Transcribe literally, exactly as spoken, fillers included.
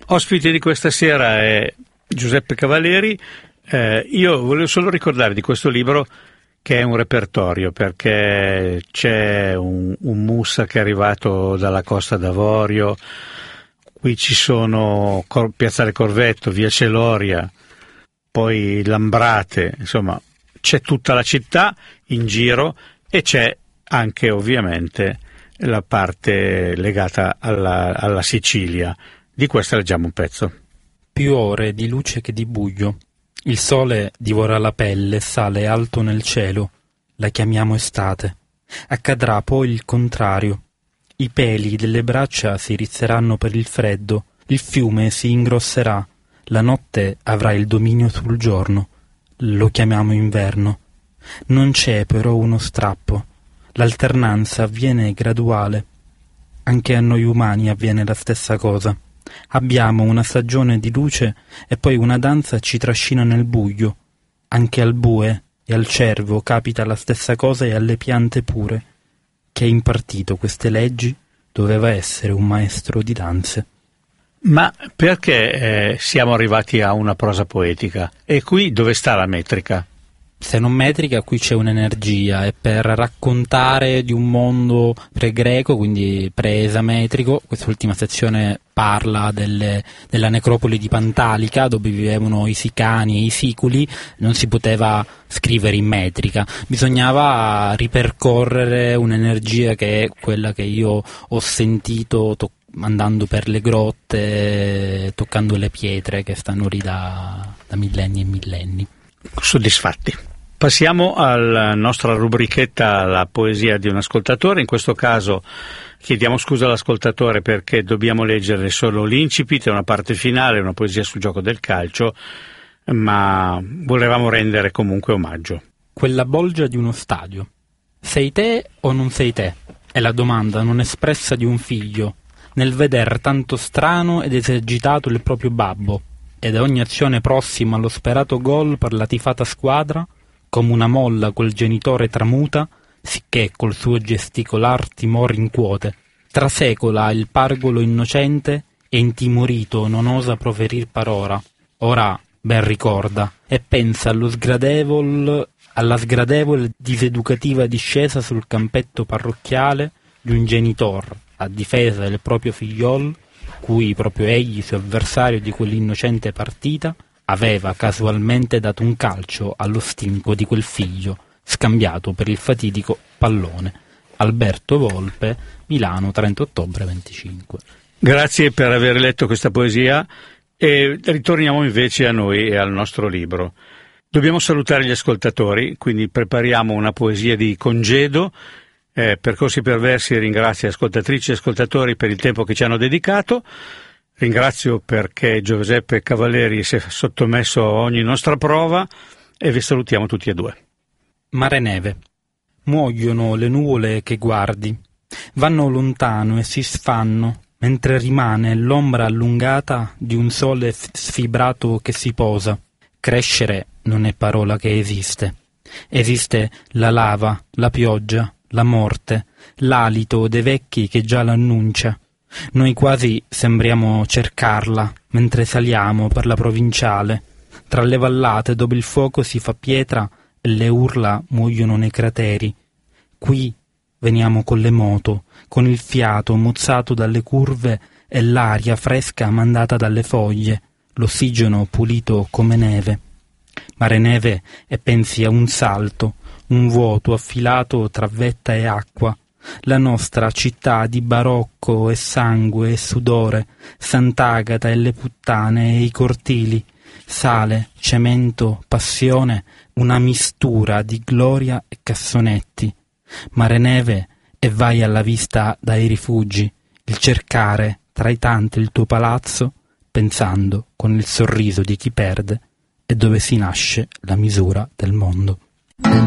Ospite di questa sera è Giuseppe Cavalleri. Eh, io volevo solo ricordare di questo libro che è un repertorio, perché c'è un, un Mussa che è arrivato dalla Costa d'Avorio, qui ci sono Cor- Piazzale Corvetto, Via Celoria, poi Lambrate, insomma c'è tutta la città in giro e c'è anche ovviamente la parte legata alla, alla Sicilia. Di questa leggiamo un pezzo. Più ore di luce che di buio. Il sole divora la pelle, sale alto nel cielo. La chiamiamo estate. Accadrà poi il contrario. I peli delle braccia si rizzeranno per il freddo. Il fiume si ingrosserà. La notte avrà il dominio sul giorno. Lo chiamiamo inverno. Non c'è però uno strappo. L'alternanza avviene graduale. Anche a noi umani avviene la stessa cosa. Abbiamo una stagione di luce e poi una danza ci trascina nel buio. Anche al bue e al cervo capita la stessa cosa e alle piante pure. Chi ha impartito queste leggi doveva essere un maestro di danze. Ma perché eh, siamo arrivati a una prosa poetica? E qui dove sta la metrica? Se non metrica, qui c'è un'energia, e per raccontare di un mondo pre-greco, quindi pre-esametrico, quest'ultima sezione parla delle, della necropoli di Pantalica, dove vivevano i Sicani e i Siculi, non si poteva scrivere in metrica, bisognava ripercorrere un'energia che è quella che io ho sentito to- andando per le grotte, toccando le pietre che stanno lì da, da millenni e millenni. Soddisfatti. Passiamo alla nostra rubrichetta, la poesia di un ascoltatore. In questo caso chiediamo scusa all'ascoltatore perché dobbiamo leggere solo l'incipit e una parte finale, una poesia sul gioco del calcio, ma volevamo rendere comunque omaggio. Quella bolgia di uno stadio. Sei te o non sei te? È la domanda non espressa di un figlio, nel veder tanto strano ed esagitato il proprio babbo, ed a ogni azione prossima allo sperato gol per la tifata squadra, come una molla quel genitore tramuta, sicché col suo gesticolar timor incuote. Trasecola il pargolo innocente e intimorito non osa proferir parora. Ora ben ricorda e pensa allo sgradevol, alla sgradevole diseducativa discesa sul campetto parrocchiale di un genitor a difesa del proprio figliol, cui proprio egli, suo avversario di quell'innocente partita, aveva casualmente dato un calcio allo stinco di quel figlio, scambiato per il fatidico pallone. Alberto Volpe, Milano, trenta ottobre venticinque. Grazie per aver letto questa poesia e ritorniamo invece a noi e al nostro libro. Dobbiamo salutare gli ascoltatori, quindi prepariamo una poesia di congedo. Eh, Percorsi Perversi ringrazia ascoltatrici e ascoltatori per il tempo che ci hanno dedicato. Ringrazio perché Giuseppe Cavalleri si è sottomesso a ogni nostra prova e vi salutiamo tutti e due. Mare neve. Muoiono le nuvole che guardi, vanno lontano e si sfanno, mentre rimane l'ombra allungata di un sole sfibrato che si posa. Crescere non è parola che esiste. Esiste la lava, la pioggia, la morte, l'alito dei vecchi che già l'annuncia. Noi quasi sembriamo cercarla mentre saliamo per la provinciale, tra le vallate dove il fuoco si fa pietra e le urla muoiono nei crateri. Qui veniamo con le moto, con il fiato mozzato dalle curve e l'aria fresca mandata dalle foglie, l'ossigeno pulito come neve. Mare neve e pensi a un salto, un vuoto affilato tra vetta e acqua, la nostra città di barocco e sangue e sudore, Sant'Agata e le puttane e i cortili, sale, cemento, passione, una mistura di gloria e cassonetti. Mare neve e vai alla vista dai rifugi, il cercare tra i tanti il tuo palazzo, pensando con il sorriso di chi perde e dove si nasce la misura del mondo.